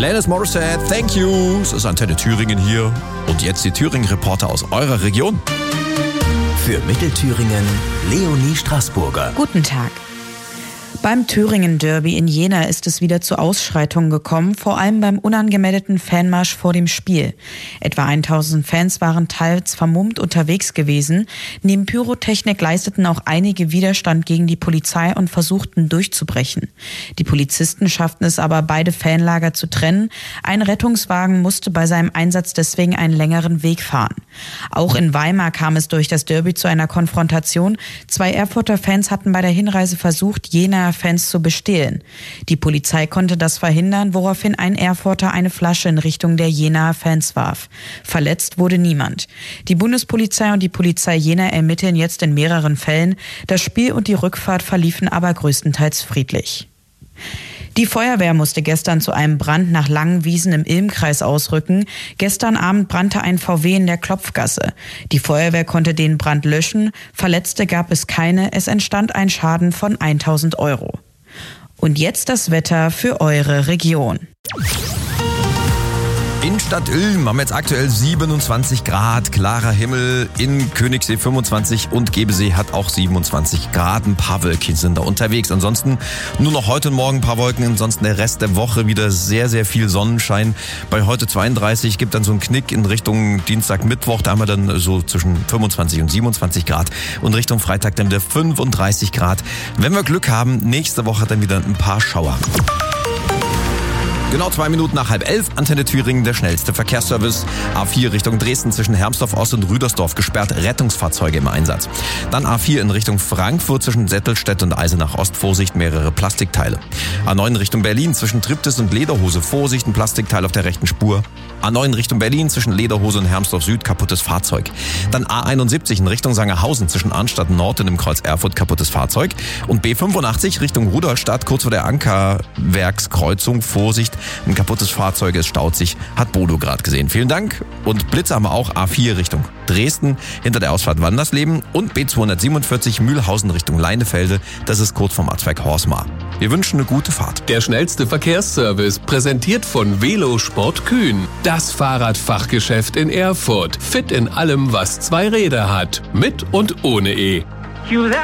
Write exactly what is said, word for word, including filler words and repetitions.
Alanis Morissette, thank you. Es ist Antenne Thüringen hier. Und jetzt die Thüringen-Reporter aus eurer Region. Für Mittelthüringen, Leonie Straßburger. Guten Tag. Beim Thüringen-Derby in Jena ist es wieder zu Ausschreitungen gekommen, vor allem beim unangemeldeten Fanmarsch vor dem Spiel. Etwa tausend Fans waren teils vermummt unterwegs gewesen. Neben Pyrotechnik leisteten auch einige Widerstand gegen die Polizei und versuchten durchzubrechen. Die Polizisten schafften es aber, beide Fanlager zu trennen. Ein Rettungswagen musste bei seinem Einsatz deswegen einen längeren Weg fahren. Auch in Weimar kam es durch das Derby zu einer Konfrontation. Zwei Erfurter Fans hatten bei der Hinreise versucht, Jenaer Fans zu bestehlen. Die Polizei konnte das verhindern, woraufhin ein Erfurter eine Flasche in Richtung der Jenaer Fans warf. Verletzt wurde niemand. Die Bundespolizei und die Polizei Jena ermitteln jetzt in mehreren Fällen. Das Spiel und die Rückfahrt verliefen aber größtenteils friedlich. Die Feuerwehr musste gestern zu einem Brand nach Langenwiesen im Ilmkreis ausrücken. Gestern Abend brannte ein V W in der Klopfgasse. Die Feuerwehr konnte den Brand löschen. Verletzte gab es keine. Es entstand ein Schaden von tausend Euro. Und jetzt das Wetter für eure Region. In Stadt Ilm haben wir jetzt aktuell siebenundzwanzig Grad, klarer Himmel, in Königssee fünfundzwanzig und Gebesee hat auch siebenundzwanzig Grad. Ein paar Wölkchen sind da unterwegs. Ansonsten nur noch heute und morgen ein paar Wolken, ansonsten der Rest der Woche wieder sehr, sehr viel Sonnenschein. Bei heute zweiunddreißig gibt dann so einen Knick in Richtung Dienstag, Mittwoch, da haben wir dann so zwischen fünfundzwanzig und siebenundzwanzig Grad und Richtung Freitag dann wieder fünfunddreißig Grad. Wenn wir Glück haben, nächste Woche dann wieder ein paar Schauer. Genau zwei Minuten nach halb elf, Antenne Thüringen, der schnellste Verkehrsservice. A vier Richtung Dresden zwischen Hermsdorf Ost und Rüdersdorf gesperrt, Rettungsfahrzeuge im Einsatz. Dann A vier in Richtung Frankfurt zwischen Settelstedt und Eisenach Ost, Vorsicht, mehrere Plastikteile. A neun Richtung Berlin zwischen Triptis und Lederhose, Vorsicht, ein Plastikteil auf der rechten Spur. A neun Richtung Berlin zwischen Lederhose und Hermsdorf Süd, kaputtes Fahrzeug. Dann A einundsiebzig in Richtung Sangerhausen zwischen Arnstadt Nord und dem Kreuz Erfurt, kaputtes Fahrzeug. Und B fünfundachtzig Richtung Rudolstadt, kurz vor der Ankerwerkskreuzung, Vorsicht, ein kaputtes Fahrzeug, es staut sich, hat Bodo gerade gesehen. Vielen Dank. Und Blitze haben wir auch A vier Richtung Dresden, hinter der Ausfahrt Wandersleben und B zweihundertsiebenundvierzig Mühlhausen Richtung Leinefelde, das ist kurz vom Arzwerk Horsmar. Wir wünschen eine gute Fahrt. Der schnellste Verkehrsservice, präsentiert von Velosport Kühn. Das Fahrradfachgeschäft in Erfurt. Fit in allem, was zwei Räder hat. Mit und ohne E.